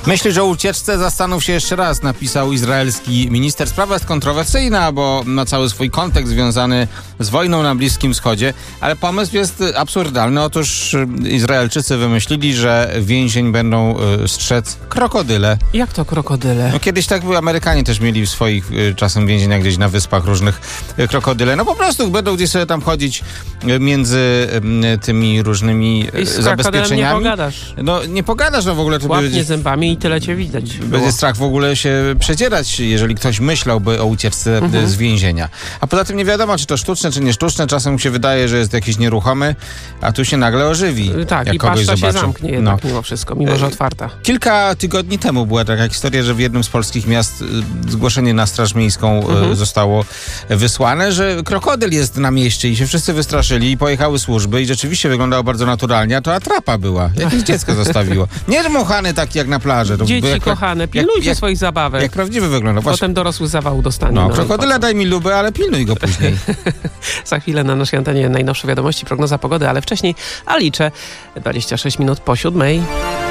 Myśli, że o ucieczce zastanów się jeszcze raz, napisał izraelski minister. Sprawa jest kontrowersyjna, bo ma cały swój kontekst związany z wojną na Bliskim Wschodzie, ale pomysł jest absurdalny. Otóż Izraelczycy wymyślili, że więzień będą strzec krokodyle. Jak to krokodyle? No, kiedyś tak było, Amerykanie też mieli w swoich czasem więzieniach gdzieś na wyspach różnych krokodyle. No po prostu będą gdzieś sobie tam chodzić między tymi różnymi zabezpieczeniami. Nie pogadasz. No nie pogadasz, no w ogóle. Łapnie zębami i tyle cię widać. Będzie strach w ogóle się przedzierać, jeżeli ktoś myślałby o ucieczce z więzienia. A poza tym nie wiadomo, czy to sztuczne, czy nie sztuczne. Czasem się wydaje, że jest jakiś nieruchomy, a tu się nagle ożywi. Tak, jak i kogoś paszcza zobaczy. się zamknie jednak mimo wszystko, mimo że otwarta. Kilka tygodni temu była taka historia, że w jednym z polskich miast zgłoszenie na Straż Miejską zostało wysłane, że krokodyl jest na mieście i się wszyscy wystraszyli i pojechały służby i rzeczywiście wyglądało bardzo naturalnie, a to atrapa była. Jakieś dziecko zostawiło. Nie dmuchany taki jak na plaży. Dzieci kochane, pilnujcie swoich zabawek. Jak prawdziwy wygląda. Potem dorosły zawał dostanie. No, krokodyla daj mi lubę, ale pilnuj go później. Za chwilę na naszej antenie najnowsze wiadomości, prognoza pogody, ale wcześniej Alicze, 26 minut po 7.